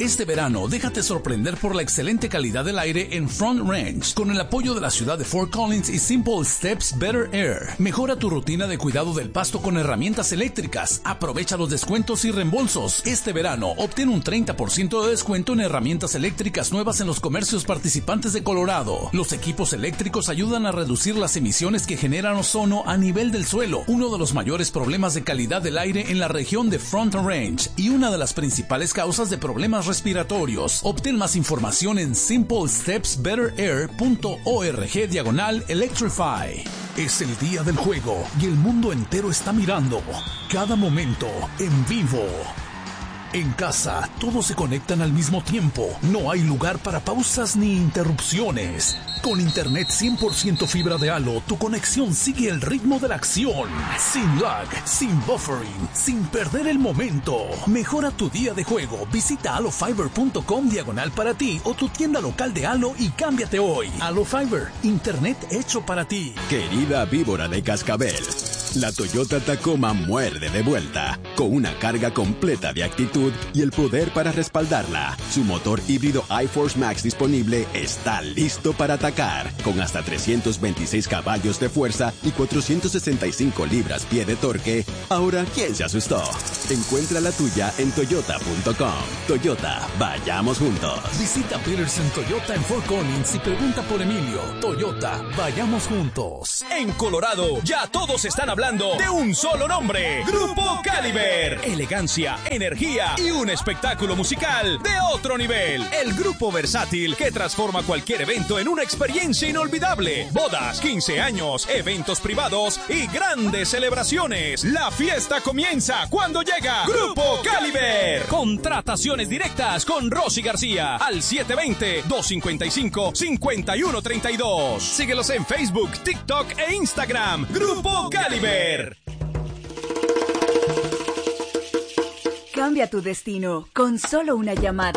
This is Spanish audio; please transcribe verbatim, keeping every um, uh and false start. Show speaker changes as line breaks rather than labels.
Este verano, déjate sorprender por la excelente calidad del aire en Front Range, con el apoyo de la ciudad de Fort Collins y Simple Steps Better Air. Mejora tu rutina de cuidado del pasto con herramientas eléctricas. Aprovecha los descuentos y reembolsos. Este verano, obtén un treinta por ciento de descuento en herramientas eléctricas nuevas en los comercios participantes de Colorado. Los equipos eléctricos ayudan a reducir las emisiones que generan ozono a nivel del suelo, uno de los mayores problemas de calidad del aire en la región de Front Range y una de las principales causas de problemas respiratorios. Obtén más información en simple steps better air punto org diagonal electrify. Es el día del juego y el mundo entero está mirando cada momento en vivo. En casa, todos se conectan al mismo tiempo. No hay lugar para pausas ni interrupciones. Con internet cien por ciento fibra de Halo, tu conexión sigue el ritmo de la acción. Sin lag, sin buffering, sin perder el momento. Mejora tu día de juego. Visita halofiber punto com diagonal para ti o tu tienda local de Halo y cámbiate hoy. Halo Fiber, internet hecho para ti.
Querida víbora de cascabel, la Toyota Tacoma muerde de vuelta, con una carga completa de actitud y el poder para respaldarla. Su motor híbrido iForce Max disponible está listo para atacar, con hasta trescientos veintiséis caballos de fuerza y cuatrocientos sesenta y cinco libras-pie de torque. Ahora, ¿quién se asustó? Encuentra la tuya en toyota punto com. Toyota, vayamos juntos.
Visita Peterson Toyota en Fort Collins y pregunta por Emilio. Toyota, vayamos juntos.
En Colorado, ya todos están hablando de un solo nombre: Grupo Caliber. Elegancia, energía y un espectáculo musical de otro nivel. El grupo versátil que transforma cualquier evento en una experiencia inolvidable. Bodas, quince años, eventos privados y grandes celebraciones. La fiesta comienza cuando llega Grupo Caliber. Contrataciones directas con Rosy García al siete dos cero, dos cinco cinco, cinco uno tres dos. Síguelos en Facebook, TikTok e Instagram. Grupo Caliber.
Cambia tu destino con solo una llamada.